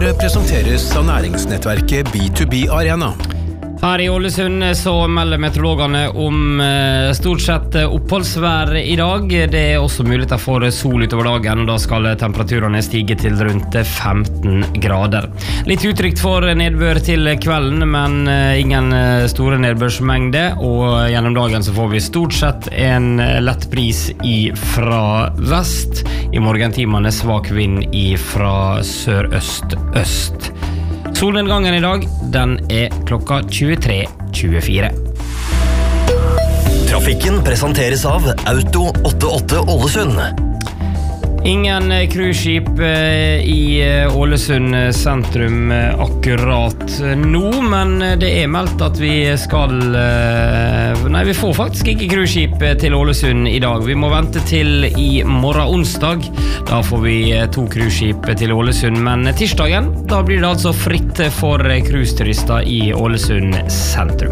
presenteres av næringsnettverket B2B Arena. Her i Ålesund så melder meteorologene om stort sett oppholdsvær i dag. Det også muligheter for sol utover dagen, og da skal temperaturene stige til rundt 15 grader. Litt utrygt for nedbør til kvelden, men ingen store nedbørsmengde, og gjennom dagen så får vi stort sett en lett bris fra vest. I morgentimene svak vind fra sørøst-øst. Solnedgangen i dag, den klokka 23:24. Trafikken presenteres av Auto 88 Ålesund. Ingen cruiseskip i Ålesund sentrum akkurat nå, men det meldt at vi skal... Nei, vi får faktisk ikke cruiseskip til Ålesund i dag. Vi må vente til i morgen onsdag. Da får vi 2 cruiseskip til Ålesund, men tirsdagen, da blir det altså fritt for cruiseturister i Ålesund sentrum.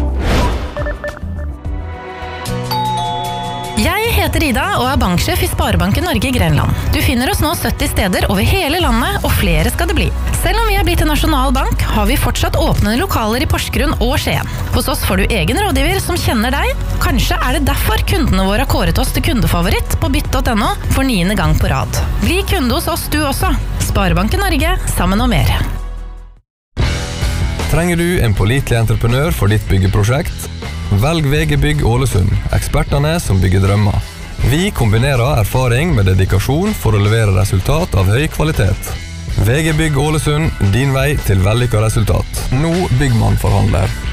Jeg heter Ida og banksjef i Sparebanken Norge i Grenland. Du finner oss nå 70 steder over hele landet, og flere skal det bli. Selv om vi blitt en nasjonal bank, har vi fortsatt åpne lokaler i Porsgrunn og Skien. Hos oss får du egen rådgiver som kjenner deg. Kanskje det derfor kundene våre har kåret oss til kundefavoritt på bytt.no for 9. gang på rad. Bli kunde hos oss du også. Sparebanken Norge, sammen og mer. Trenger du en pålitelig entreprenør for ditt byggeprosjekt? Velg VG Bygg Ålesund, ekspertene som bygger drømmer. Vi kombinerer erfaring med dedikasjon for å levere resultat av høy kvalitet. VG Bygg Ålesund, din vei til vellykket resultat. Nå Byggmann forhandler.